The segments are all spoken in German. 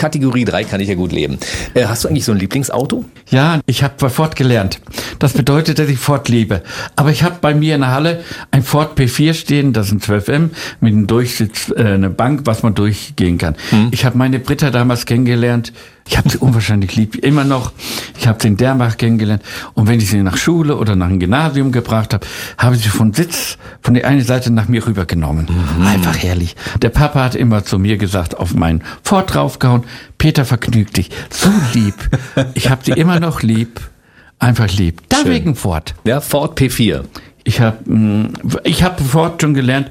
Kategorie 3 kann ich ja gut leben. Hast du eigentlich so ein Lieblingsauto? Ja, ich habe bei Ford gelernt. Das bedeutet, dass ich Ford liebe. Aber ich habe bei mir in der Halle ein Ford P4 stehen, das ist ein 12M, mit einem Durchsitz, eine Bank, was man durchgehen kann. Ich habe meine Britta damals kennengelernt. Ich habe sie unwahrscheinlich lieb, immer noch. Ich habe sie in Dernbach kennengelernt. Und wenn ich sie nach Schule oder nach dem Gymnasium gebracht habe, habe ich sie von der einen Seite nach mir rübergenommen. Einfach herrlich. Der Papa hat immer zu mir gesagt, auf meinen Ford draufgehauen, Peter, vergnüg dich. So lieb. Ich habe sie immer noch lieb. Einfach lieb. Deswegen Ford. Ja, Ford P4. Ich hab Ford schon gelernt.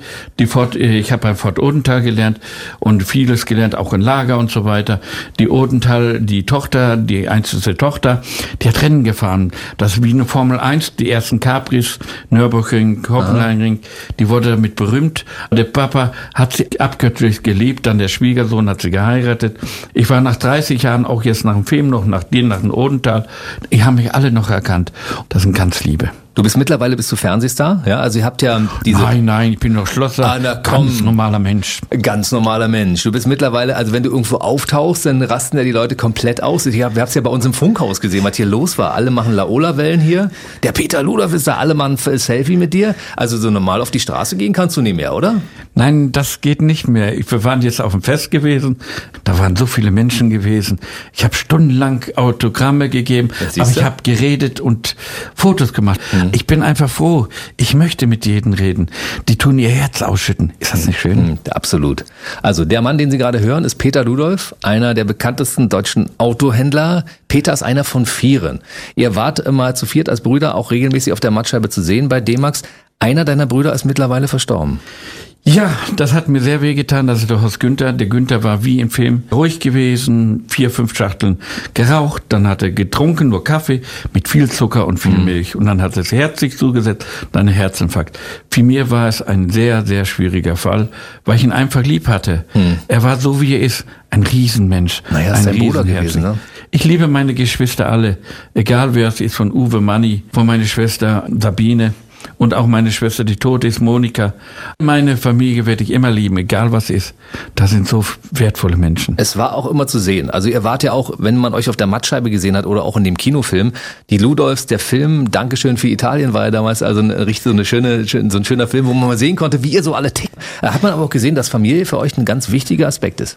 Ich habe bei Ford Odenthal gelernt und vieles gelernt, auch in Lager und so weiter. Die Odenthal, die einzige Tochter, die hat Rennen gefahren. Das ist wie eine Formel 1, die ersten Capris, Nürburgring, Hockenheimring, die wurde damit berühmt. Der Papa hat sie abgöttlich geliebt, dann der Schwiegersohn hat sie geheiratet. Ich war nach 30 Jahren, auch jetzt nach dem Film noch, nach dem Odenthal, die haben mich alle noch erkannt. Das sind ganz Liebe. Du bist Fernsehstar, ja? Also ihr habt ja diese... Nein, ich bin doch Schlosser, ganz normaler Mensch. Ganz normaler Mensch. Du bist mittlerweile, also wenn du irgendwo auftauchst, dann rasten ja die Leute komplett aus. Wir haben es ja bei uns im Funkhaus gesehen, was hier los war. Alle machen Laola-Wellen hier. Der Peter Ludolf ist da, alle machen ein Selfie mit dir. Also so normal auf die Straße gehen kannst du nicht mehr, oder? Nein, das geht nicht mehr. Wir waren jetzt auf dem Fest gewesen, da waren so viele Menschen gewesen. Ich habe stundenlang Autogramme gegeben, aber ich habe geredet und Fotos gemacht. Ich bin einfach froh. Ich möchte mit jedem reden. Die tun ihr Herz ausschütten. Ist das nicht schön? Absolut. Also der Mann, den Sie gerade hören, ist Peter Ludolf, einer der bekanntesten deutschen Autohändler. Peter ist einer von 4. Ihr wart immer zu 4 als Brüder auch regelmäßig auf der Mattscheibe zu sehen bei D-Max. Einer deiner Brüder ist mittlerweile verstorben. Ja, das hat mir sehr wehgetan, das ist der Horst Günther. Der Günther war wie im Film ruhig gewesen, 4, 5 Schachteln geraucht, dann hat er getrunken, nur Kaffee mit viel Zucker und viel Milch. Und dann hat er das Herz sich zugesetzt, dann ein Herzinfarkt. Für mir war es ein sehr, sehr schwieriger Fall, weil ich ihn einfach lieb hatte. Er war so, wie er ist, ein Riesenmensch. Naja, ist dein Bruder gewesen, ne? Ich liebe meine Geschwister alle, egal wer es ist, von Uwe Manni, von meiner Schwester Sabine. Und auch meine Schwester, die tot ist, Monika. Meine Familie werde ich immer lieben, egal was ist. Das sind so wertvolle Menschen. Es war auch immer zu sehen. Also ihr wart ja auch, wenn man euch auf der Mattscheibe gesehen hat oder auch in dem Kinofilm, die Ludolfs, der Film Dankeschön für Italien war ja damals also so ein schöner Film, wo man mal sehen konnte, wie ihr so alle tickt. Da hat man aber auch gesehen, dass Familie für euch ein ganz wichtiger Aspekt ist.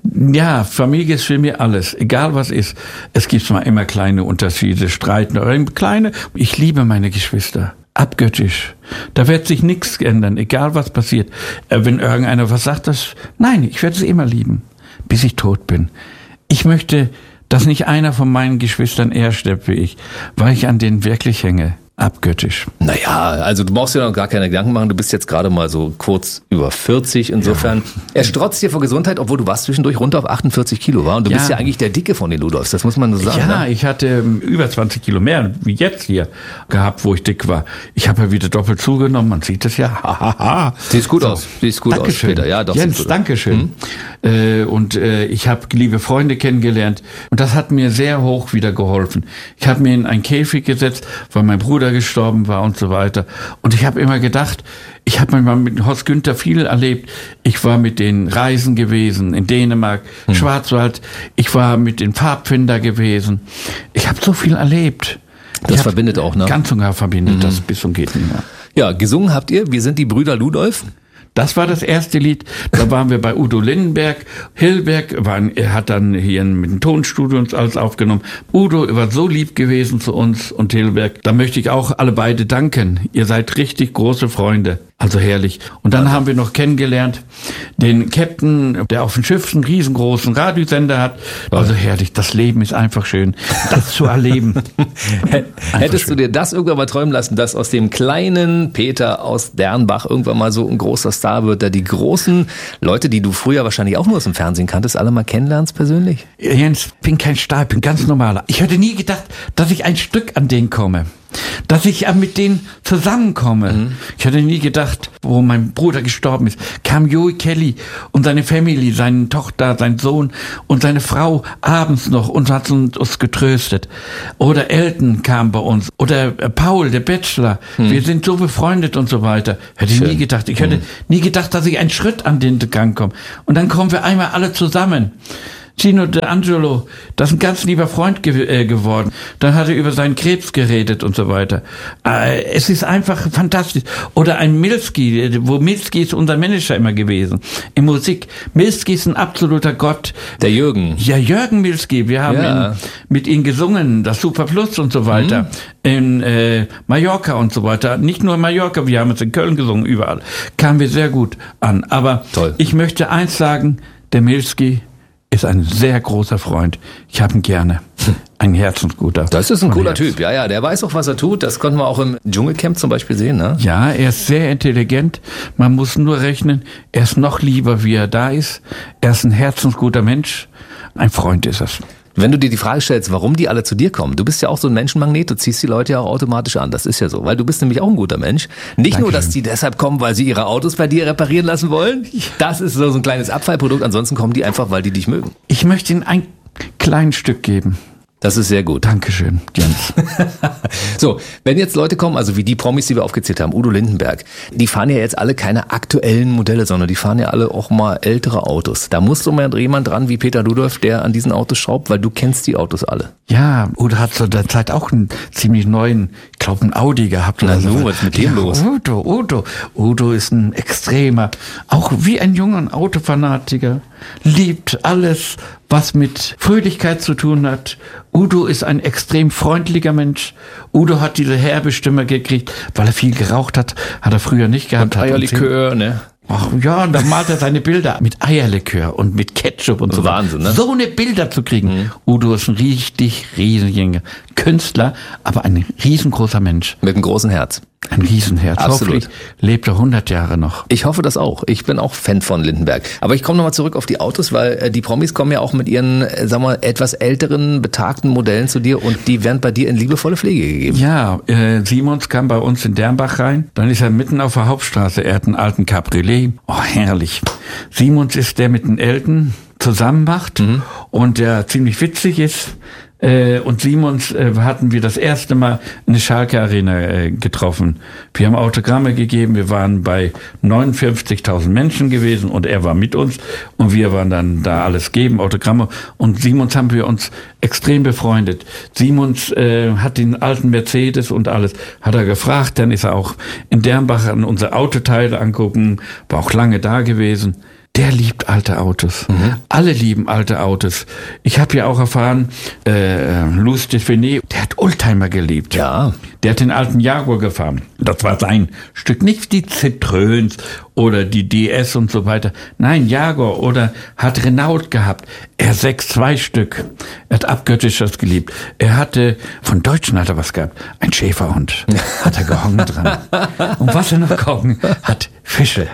Ja, Familie ist für mich alles, egal was ist. Es gibt mal immer kleine Unterschiede, Streiten oder kleine. Ich liebe meine Geschwister. Abgöttisch. Da wird sich nichts ändern, egal was passiert. Wenn irgendeiner was sagt, nein, ich werde sie immer lieben, bis ich tot bin. Ich möchte, dass nicht einer von meinen Geschwistern eher stirbt wie ich, weil ich an denen wirklich hänge. Abgöttisch. Naja, also du brauchst dir noch gar keine Gedanken machen. Du bist jetzt gerade mal so kurz über 40. Insofern, ja. Er strotzt dir vor Gesundheit, obwohl du warst zwischendurch runter auf 28 Kilo, war. Und du bist ja eigentlich der Dicke von den Ludolfs, das muss man so sagen. Ja, ne? Ich hatte über 20 Kilo mehr, wie jetzt hier, gehabt, wo ich dick war. Ich habe ja wieder doppelt zugenommen, man sieht es ja. Siehst gut aus, Dankeschön. Peter. Ja, doch, Jens, Dankeschön. Und ich habe liebe Freunde kennengelernt und das hat mir sehr hoch wieder geholfen. Ich habe mir in einen Käfig gesetzt, weil mein Bruder gestorben war und so weiter. Und ich habe immer gedacht, ich habe manchmal mit Horst Günther viel erlebt. Ich war mit den Reisen gewesen in Dänemark, Schwarzwald. Ich war mit den Pfadfinder gewesen. Ich habe so viel erlebt. Das verbindet auch, ne? Ganz und gar verbindet das bis und geht nicht mehr. Ja, gesungen habt ihr, wir sind die Brüder Ludolf. Das war das erste Lied. Da waren wir bei Udo Lindenberg. Hilberg er hat dann hier mit dem Tonstudio uns alles aufgenommen. Udo war so lieb gewesen zu uns und Hilberg. Da möchte ich auch alle beide danken. Ihr seid richtig große Freunde. Also herrlich. Und dann haben wir noch kennengelernt den Captain, der auf dem Schiff einen riesengroßen Radiosender hat. Also herrlich. Das Leben ist einfach schön, das zu erleben. Hättest du dir das irgendwann mal träumen lassen, dass aus dem kleinen Peter aus Dernbach irgendwann mal so ein großer Star wird, der die großen Leute, die du früher wahrscheinlich auch nur aus dem Fernsehen kanntest, alle mal kennenlernst persönlich? Jens, ich bin kein Star, ich bin ganz normaler. Ich hätte nie gedacht, dass ich ein Stück an den komme. Dass ich mit denen zusammenkomme. Ich hatte nie gedacht, wo mein Bruder gestorben ist, kam Joey Kelly und seine Family, seine Tochter, sein Sohn und seine Frau abends noch und hat uns getröstet. Oder Elton kam bei uns. Oder Paul, der Bachelor. Wir sind so befreundet und so weiter. Hätte ich nie gedacht. Ich hätte nie gedacht, dass ich einen Schritt an den Gang komme. Und dann kommen wir einmal alle zusammen. Gino D'Angelo, das ist ein ganz lieber Freund geworden. Dann hat er über seinen Krebs geredet und so weiter. Es ist einfach fantastisch. Oder ein Milski, Milski ist unser Manager immer gewesen. In Musik. Milski ist ein absoluter Gott. Der Jürgen. Ja, Jürgen Milski. Wir haben mit ihm gesungen, das Super Plus und so weiter. In Mallorca und so weiter. Nicht nur in Mallorca, wir haben es in Köln gesungen, überall. Kamen wir sehr gut an. Aber ich möchte eins sagen, der Milski ist ein sehr großer Freund. Ich habe ihn gerne. Ein herzensguter. Das ist ein cooler Typ. Ja, der weiß auch, was er tut. Das konnten wir auch im Dschungelcamp zum Beispiel sehen, ne? Ja, er ist sehr intelligent. Man muss nur rechnen, er ist noch lieber, wie er da ist. Er ist ein herzensguter Mensch. Ein Freund ist es. Wenn du dir die Frage stellst, warum die alle zu dir kommen, du bist ja auch so ein Menschenmagnet, du ziehst die Leute ja auch automatisch an, das ist ja so, weil du bist nämlich auch ein guter Mensch. Nicht nur, dass die deshalb kommen, weil sie ihre Autos bei dir reparieren lassen wollen, das ist so ein kleines Abfallprodukt, ansonsten kommen die einfach, weil die dich mögen. Ich möchte ihnen ein kleines Stück geben. Das ist sehr gut. Dankeschön, Jens. So, wenn jetzt Leute kommen, also wie die Promis, die wir aufgezählt haben, Udo Lindenberg, die fahren ja jetzt alle keine aktuellen Modelle, sondern die fahren ja alle auch mal ältere Autos. Da muss doch mal jemand dran wie Peter Ludolf, der an diesen Autos schraubt, weil du kennst die Autos alle. Ja, Udo hat zu der Zeit auch einen ziemlich neuen, ich glaube, einen Audi gehabt. Na so, was ist mit dem los? Udo ist ein Extremer, auch wie ein junger Autofanatiker, liebt alles, was mit Fröhlichkeit zu tun hat. Udo ist ein extrem freundlicher Mensch. Udo hat diese herbe Stimme gekriegt, weil er viel geraucht hat. Hat er früher nicht gehabt. Und Eierlikör, ne? Ach ja, und dann malt er seine Bilder mit Eierlikör und mit Ketchup und so. Wahnsinn, ne? So eine Bilder zu kriegen. Udo ist ein richtig riesiger Künstler, aber ein riesengroßer Mensch. Mit einem großen Herz. Ein Riesenherz. Absolut. Hoffentlich lebt er 100 Jahre noch. Ich hoffe das auch. Ich bin auch Fan von Lindenberg. Aber ich komme nochmal zurück auf die Autos, weil die Promis kommen ja auch mit ihren, sagen wir, etwas älteren, betagten Modellen zu dir und die werden bei dir in liebevolle Pflege gegeben. Ja, Simons kam bei uns in Dernbach rein. Dann ist er mitten auf der Hauptstraße. Er hat einen alten Cabriolet. Oh, herrlich. Simons ist der mit den Eltern zusammen macht und der ziemlich witzig ist. Und Simons hatten wir das erste Mal in der Schalke Arena getroffen. Wir haben Autogramme gegeben, wir waren bei 59.000 Menschen gewesen und er war mit uns und wir waren dann da alles geben, Autogramme. Und Simons haben wir uns extrem befreundet. Simons hat den alten Mercedes und alles, hat er gefragt, dann ist er auch in Dernbach an unsere Autoteile angucken, war auch lange da gewesen. Der liebt alte Autos. Alle lieben alte Autos. Ich habe ja auch erfahren, Louis de Funès, der hat Oldtimer geliebt. Ja. Der hat den alten Jaguar gefahren. Das war sein Stück. Nicht die Citroëns oder die DS und so weiter. Nein, Jaguar oder hat Renault gehabt. Er 6-2 Stück. Er hat abgöttisch das geliebt. Er hatte, von Deutschen hat er was gehabt. Ein Schäferhund. Hat er gehongen dran. Und was er noch gehongen hat, Fische.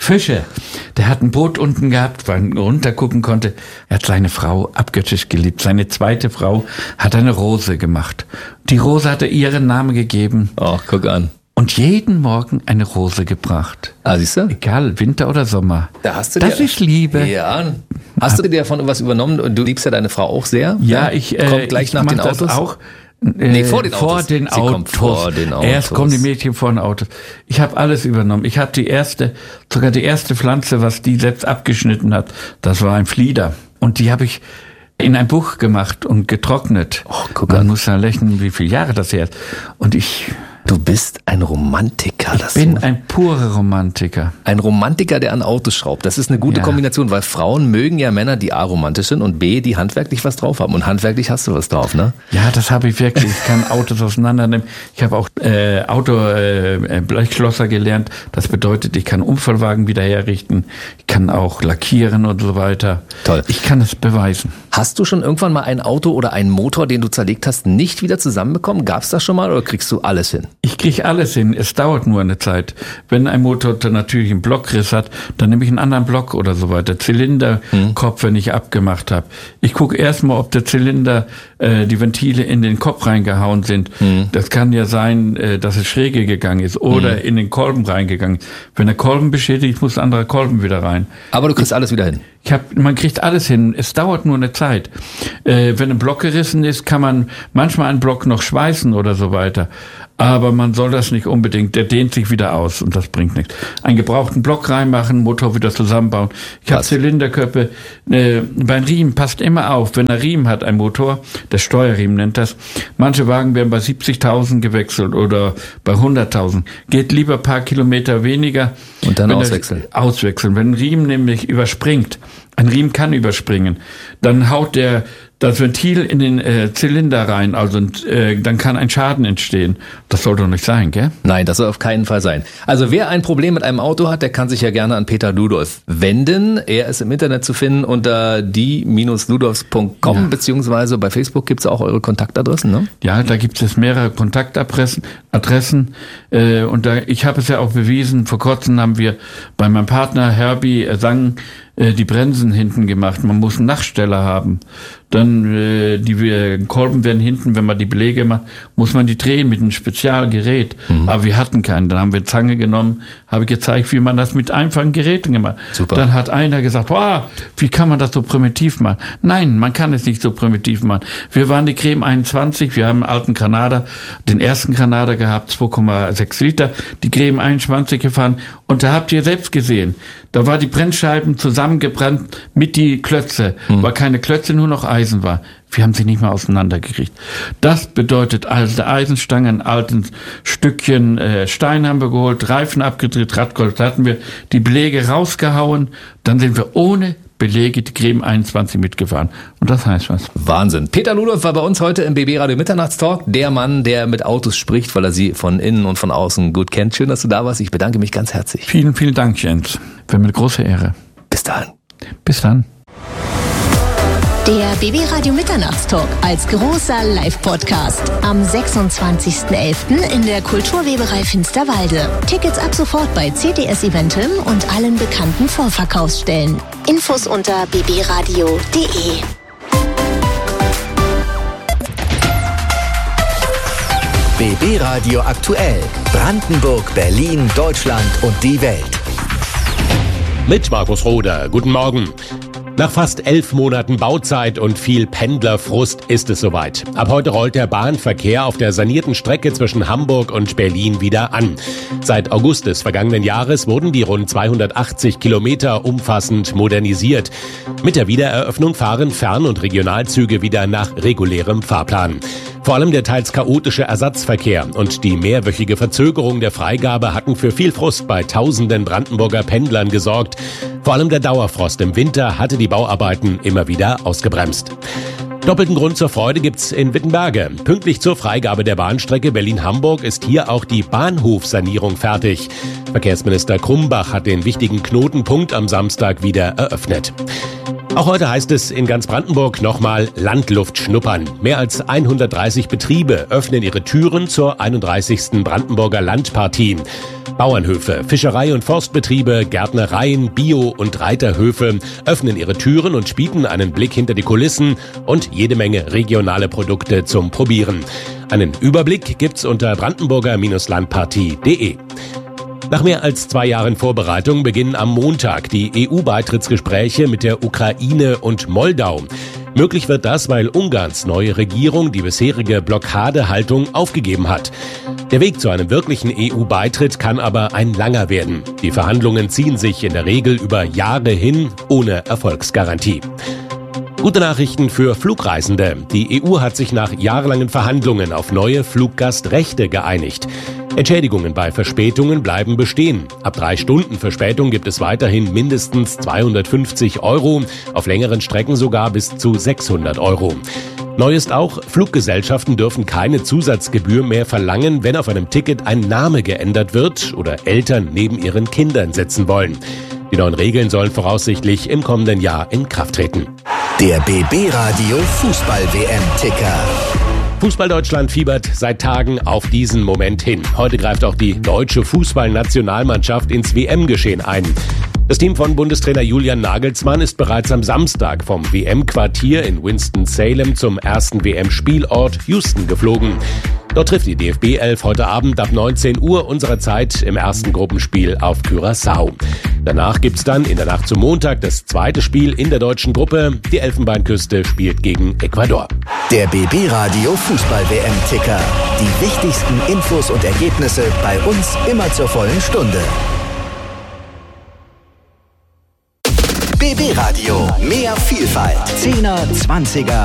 Der hat ein Boot unten gehabt, weil er runtergucken konnte. Er hat seine Frau abgöttisch geliebt. Seine zweite Frau hat eine Rose gemacht. Die Rose hat er ihren Namen gegeben. Ach, guck an. Und jeden Morgen eine Rose gebracht. Ah, siehst du? Egal, Winter oder Sommer. Da hast du das ist Liebe. Ja. Hast du dir davon was übernommen? Und du liebst ja deine Frau auch sehr. Ja, kommt gleich nach den Autos. Das auch. Nee, vor den Autos. Vor den Autos. Erst kommen die Mädchen vor den Autos. Ich habe alles übernommen. Ich habe sogar die erste Pflanze, was die selbst abgeschnitten hat, das war ein Flieder. Und die habe ich in ein Buch gemacht und getrocknet. Oh, guck Man an. muss ja rechnen, wie viele Jahre das her ist. Und Du bist ein Romantiker. Ich bin ein purer Romantiker. Ein Romantiker, der an Autos schraubt. Das ist eine gute Kombination, weil Frauen mögen ja Männer, die A, romantisch sind und B, die handwerklich was drauf haben. Und handwerklich hast du was drauf, ne? Ja, das habe ich wirklich. Ich kann Autos auseinandernehmen. Ich habe auch Blechschlosser gelernt. Das bedeutet, ich kann Unfallwagen wieder herrichten. Ich kann auch lackieren und so weiter. Toll. Ich kann es beweisen. Hast du schon irgendwann mal ein Auto oder einen Motor, den du zerlegt hast, nicht wieder zusammenbekommen? Gab's das schon mal oder kriegst du alles hin? Ich kriege alles hin. Es dauert nur eine Zeit. Wenn ein Motor natürlich einen Blockriss hat, dann nehme ich einen anderen Block oder so weiter. Zylinderkopf, wenn ich abgemacht habe. Ich gucke erstmal, ob der Zylinder, die Ventile in den Kopf reingehauen sind. Das kann ja sein, dass es schräge gegangen ist oder in den Kolben reingegangen ist. Wenn der Kolben beschädigt, muss ein anderer Kolben wieder rein. Aber du kriegst alles wieder hin. Man kriegt alles hin. Es dauert nur eine Zeit. Wenn ein Block gerissen ist, kann man manchmal einen Block noch schweißen oder so weiter. aber man soll das nicht unbedingt, der dehnt sich wieder aus und das bringt nichts. Einen gebrauchten Block reinmachen, Motor wieder zusammenbauen. Ich habe Zylinderköpfe, beim Riemen passt immer auf, wenn er Riemen hat, ein Motor, der Steuerriemen nennt das, manche Wagen werden bei 70.000 gewechselt oder bei 100.000. Geht lieber ein paar Kilometer weniger. Und dann auswechseln. Wenn ein Riemen nämlich überspringt, ein Riemen kann überspringen, dann haut der das Ventil in den Zylinder rein, also dann kann ein Schaden entstehen. Das soll doch nicht sein, gell? Nein, das soll auf keinen Fall sein. Also wer ein Problem mit einem Auto hat, der kann sich ja gerne an Peter Ludolf wenden. Er ist im Internet zu finden unter die-ludolfs.com, beziehungsweise bei Facebook gibt es auch eure Kontaktadressen, ne? Ja, da gibt es mehrere Kontaktadressen. Ich habe es ja auch bewiesen, vor kurzem haben wir bei meinem Partner Herbie Sang die Bremsen hinten gemacht. Man muss einen Nachsteller haben. Dann die Kolben werden hinten, wenn man die Belege macht, muss man die drehen mit einem Spezialgerät. Aber wir hatten keinen. Dann haben wir Zange genommen, habe gezeigt, wie man das mit einfachen Geräten gemacht. Super. Dann hat einer gesagt, wow, wie kann man das so primitiv machen? Nein, man kann es nicht so primitiv machen. Wir waren die Creme 21, wir haben einen alten Granada, den ersten Granada gehabt, 2,6 Liter, die Creme 21 gefahren und da habt ihr selbst gesehen, da war die Brennscheiben zusammengebrannt mit die Klötze, weil keine Klötze, nur noch Eisen war. Wir haben sie nicht mal auseinandergekriegt. Das bedeutet alte Eisenstangen, alten Stückchen Stein haben wir geholt, Reifen abgedreht, Radgold hatten wir, die Belege rausgehauen, dann sind wir ohne Belege die Creme 21 mitgefahren. Und das heißt was. Wahnsinn. Peter Ludolf war bei uns heute im BB Radio Mitternachtstalk. Der Mann, der mit Autos spricht, weil er sie von innen und von außen gut kennt. Schön, dass du da warst. Ich bedanke mich ganz herzlich. Vielen, vielen Dank, Jens. Für eine große Ehre. Bis dann. Bis dann. Der BB Radio Mitternachtstalk als großer Live-Podcast am 26.11. in der Kulturweberei Finsterwalde. Tickets ab sofort bei CTS Eventim und allen bekannten Vorverkaufsstellen. Infos unter bbradio.de. BB Radio aktuell. Brandenburg, Berlin, Deutschland und die Welt. Mit Markus Roder. Guten Morgen. Nach fast 11 Monaten Bauzeit und viel Pendlerfrust ist es soweit. Ab heute rollt der Bahnverkehr auf der sanierten Strecke zwischen Hamburg und Berlin wieder an. Seit August des vergangenen Jahres wurden die rund 280 Kilometer umfassend modernisiert. Mit der Wiedereröffnung fahren Fern- und Regionalzüge wieder nach regulärem Fahrplan. Vor allem der teils chaotische Ersatzverkehr und die mehrwöchige Verzögerung der Freigabe hatten für viel Frust bei tausenden Brandenburger Pendlern gesorgt. Vor allem der Dauerfrost im Winter hatte die Bauarbeiten immer wieder ausgebremst. Doppelten Grund zur Freude gibt's in Wittenberge. Pünktlich zur Freigabe der Bahnstrecke Berlin-Hamburg ist hier auch die Bahnhofsanierung fertig. Verkehrsminister Krumbach hat den wichtigen Knotenpunkt am Samstag wieder eröffnet. Auch heute heißt es in ganz Brandenburg nochmal Landluft schnuppern. Mehr als 130 Betriebe öffnen ihre Türen zur 31. Brandenburger Landpartie. Bauernhöfe, Fischerei- und Forstbetriebe, Gärtnereien, Bio- und Reiterhöfe öffnen ihre Türen und bieten einen Blick hinter die Kulissen und jede Menge regionale Produkte zum Probieren. Einen Überblick gibt's unter brandenburger-landpartie.de. Nach mehr als 2 Jahren Vorbereitung beginnen am Montag die EU-Beitrittsgespräche mit der Ukraine und Moldau. Möglich wird das, weil Ungarns neue Regierung die bisherige Blockadehaltung aufgegeben hat. Der Weg zu einem wirklichen EU-Beitritt kann aber ein langer werden. Die Verhandlungen ziehen sich in der Regel über Jahre hin, ohne Erfolgsgarantie. Gute Nachrichten für Flugreisende. Die EU hat sich nach jahrelangen Verhandlungen auf neue Fluggastrechte geeinigt. Entschädigungen bei Verspätungen bleiben bestehen. Ab 3 Stunden Verspätung gibt es weiterhin mindestens 250 €, auf längeren Strecken sogar bis zu 600 €. Neu ist auch, Fluggesellschaften dürfen keine Zusatzgebühr mehr verlangen, wenn auf einem Ticket ein Name geändert wird oder Eltern neben ihren Kindern sitzen wollen. Die neuen Regeln sollen voraussichtlich im kommenden Jahr in Kraft treten. Der BB Radio Fußball-WM-Ticker. Fußball-Deutschland fiebert seit Tagen auf diesen Moment hin. Heute greift auch die deutsche Fußballnationalmannschaft ins WM-Geschehen ein. Das Team von Bundestrainer Julian Nagelsmann ist bereits am Samstag vom WM-Quartier in Winston-Salem zum ersten WM-Spielort Houston geflogen. Dort trifft die DFB 11 heute Abend ab 19 Uhr unserer Zeit im ersten Gruppenspiel auf Curaçao. Danach gibt's dann in der Nacht zum Montag das zweite Spiel in der deutschen Gruppe. Die Elfenbeinküste spielt gegen Ecuador. Der BB Radio Fußball-WM-Ticker. Die wichtigsten Infos und Ergebnisse bei uns immer zur vollen Stunde. BB Radio, mehr Vielfalt. 10er, 20er,